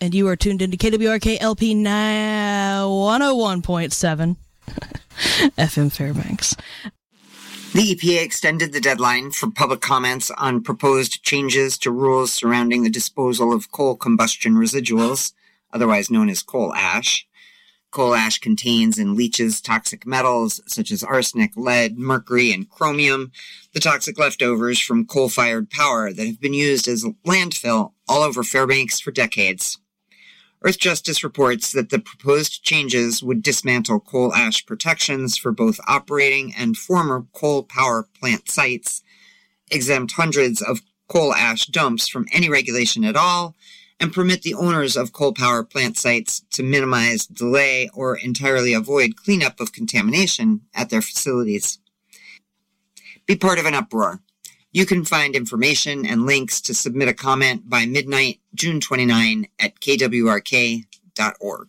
and you are tuned into KWRK LP 101.7 FM Fairbanks. The EPA extended the deadline for public comments on proposed changes to rules surrounding the disposal of coal combustion residuals, otherwise known as coal ash. Coal ash contains and leaches toxic metals such as arsenic, lead, mercury, and chromium, the toxic leftovers from coal-fired power that have been used as landfill all over Fairbanks for decades. Earthjustice reports that the proposed changes would dismantle coal ash protections for both operating and former coal power plant sites, exempt hundreds of coal ash dumps from any regulation at all, and permit the owners of coal power plant sites to minimize, delay, or entirely avoid cleanup of contamination at their facilities. Be part of an uproar. You can find information and links to submit a comment by midnight, June 29 at kwrk.org.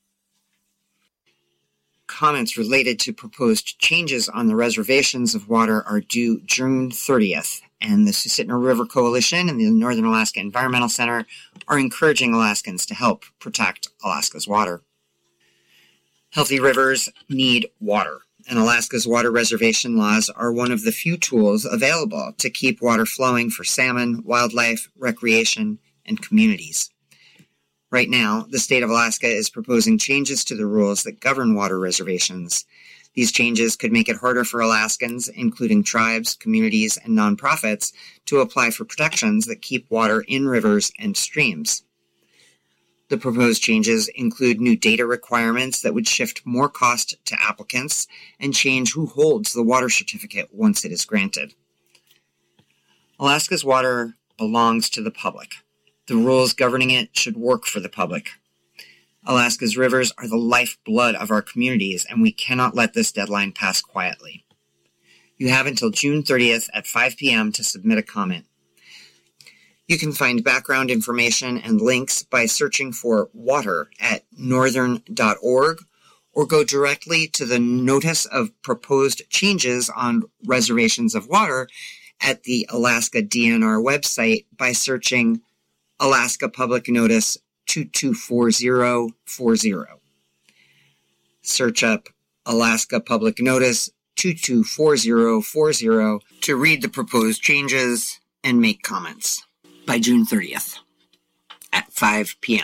Comments related to proposed changes on the reservations of water are due June 30th, and the Susitna River Coalition and the Northern Alaska Environmental Center are encouraging Alaskans to help protect Alaska's water. Healthy rivers need water, and Alaska's water reservation laws are one of the few tools available to keep water flowing for salmon, wildlife, recreation, and communities. Right now, the state of Alaska is proposing changes to the rules that govern water reservations. These changes could make it harder for Alaskans, including tribes, communities, and nonprofits, to apply for protections that keep water in rivers and streams. The proposed changes include new data requirements that would shift more cost to applicants and change who holds the water certificate once it is granted. Alaska's water belongs to the public. The rules governing it should work for the public. Alaska's rivers are the lifeblood of our communities, and we cannot let this deadline pass quietly. You have until June 30th at 5 p.m. to submit a comment. You can find background information and links by searching for water at northern.org or go directly to the Notice of Proposed Changes on Reservations of Water at the Alaska DNR website by searching Alaska Public Notice 224040. Search up Alaska Public Notice 224040 to read the proposed changes and make comments by June 30th at 5 p.m.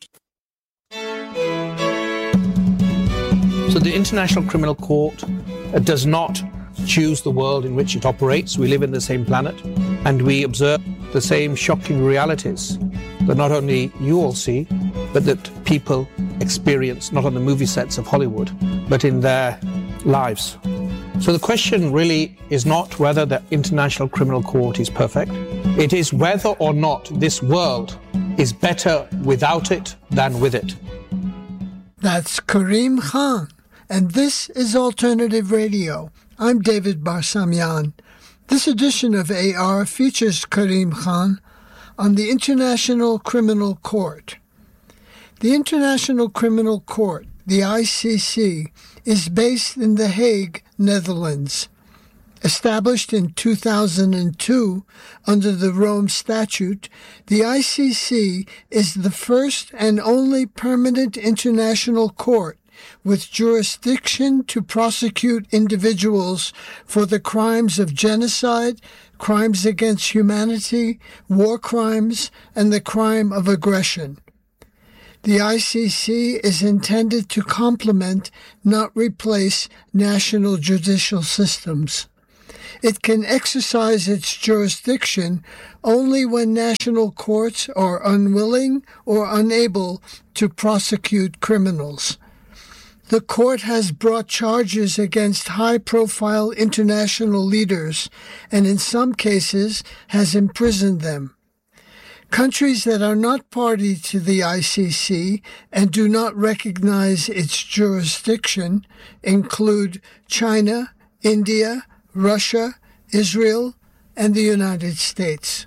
So the International Criminal Court does not choose the world in which it operates. We live in the same planet, and we observe the same shocking realities that not only you all see, but that people experience not on the movie sets of Hollywood, but in their lives. So the question really is not whether the International Criminal Court is perfect. It is whether or not this world is better without it than with it. That's Karim Khan, and this is Alternative Radio. I'm David Barsamian. This edition of AR features Karim Khan on the International Criminal Court. The International Criminal Court, the ICC, is based in The Hague, Netherlands. Established in 2002 under the Rome Statute, the ICC is the first and only permanent international court with jurisdiction to prosecute individuals for the crimes of genocide, crimes against humanity, war crimes, and the crime of aggression. The ICC is intended to complement, not replace, national judicial systems. It can exercise its jurisdiction only when national courts are unwilling or unable to prosecute criminals. The court has brought charges against high-profile international leaders and in some cases has imprisoned them. Countries that are not party to the ICC and do not recognize its jurisdiction include China, India, Russia, Israel, and the United States.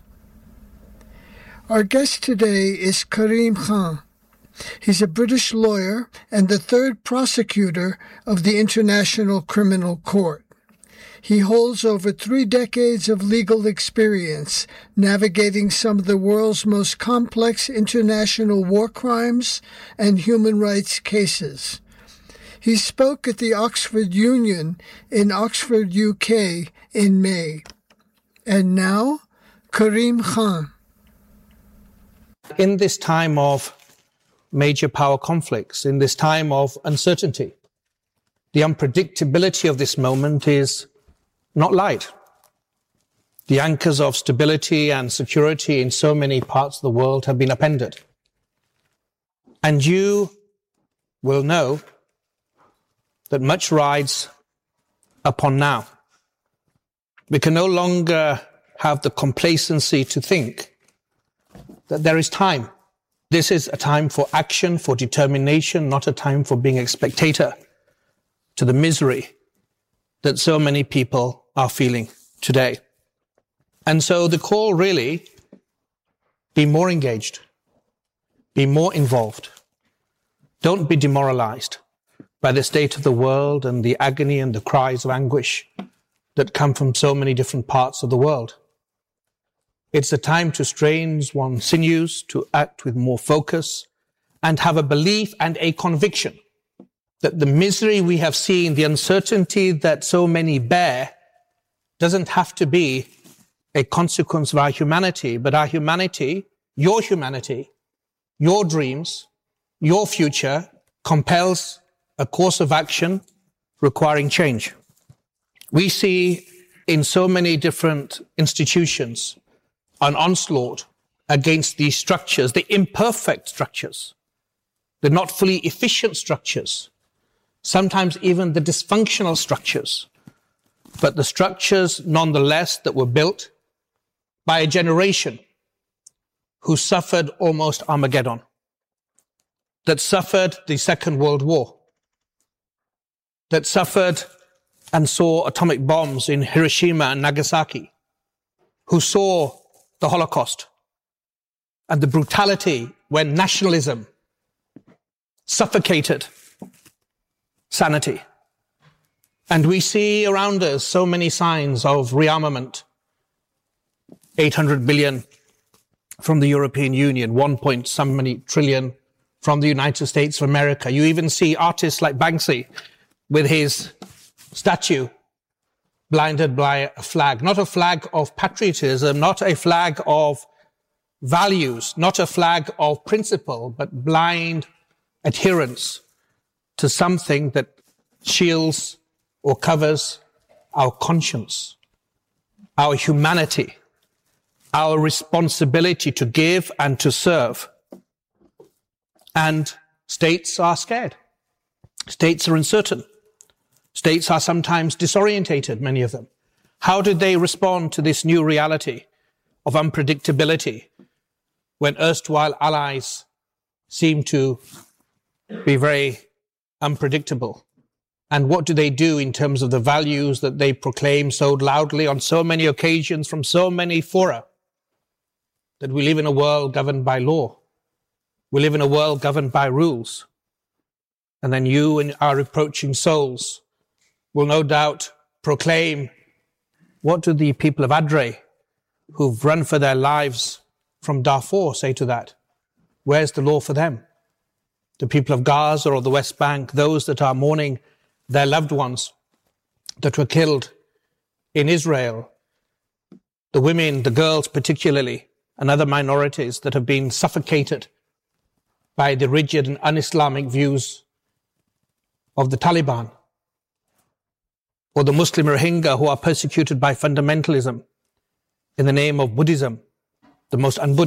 Our guest today is Karim Khan. He's a British lawyer and the third prosecutor of the International Criminal Court. He holds over 3 decades of legal experience, navigating some of the world's most complex international war crimes and human rights cases. He spoke at the Oxford Union in Oxford, UK in May. And now, Karim Khan. In this time of major power conflicts, in this time of uncertainty, the unpredictability of this moment is not light. The anchors of stability and security in so many parts of the world have been upended. And you will know that much rides upon now. We can no longer have the complacency to think that there is time. This is a time for action, for determination, not a time for being a spectator to the misery that so many people are feeling today. And so the call really, be more engaged, be more involved. Don't be demoralized by the state of the world and the agony and the cries of anguish that come from so many different parts of the world. It's a time to strain one's sinews, to act with more focus, and have a belief and a conviction that the misery we have seen, the uncertainty that so many bear, doesn't have to be a consequence of our humanity, but our humanity, your dreams, your future, compels a course of action requiring change. We see in so many different institutions an onslaught against these structures, the imperfect structures, the not fully efficient structures, sometimes even the dysfunctional structures, but the structures nonetheless that were built by a generation who suffered almost Armageddon, that suffered the Second World War, that suffered and saw atomic bombs in Hiroshima and Nagasaki, who saw the Holocaust and the brutality when nationalism suffocated sanity. And we see around us so many signs of rearmament. 800 billion from the European Union, 1 many trillion from the United States of America. You even see artists like Banksy with his statue blinded by a flag, not a flag of patriotism, not a flag of values, not a flag of principle, but blind adherence to something that shields or covers our conscience, our humanity, our responsibility to give and to serve. And states are scared. States are uncertain. States are sometimes disorientated, many of them. How did they respond to this new reality of unpredictability when erstwhile allies seem to be very unpredictable? And what do they do in terms of the values that they proclaim so loudly on so many occasions from so many fora? That we live in a world governed by law. We live in a world governed by rules. And then you and our reproaching souls will no doubt proclaim, what do the people of Adre who've run for their lives from Darfur say to that? Where's the law for them? The people of Gaza or the West Bank, those that are mourning their loved ones that were killed in Israel, the women, the girls particularly, and other minorities that have been suffocated by the rigid and un-Islamic views of the Taliban, or the Muslim Rohingya who are persecuted by fundamentalism in the name of Buddhism, the most un-Buddhist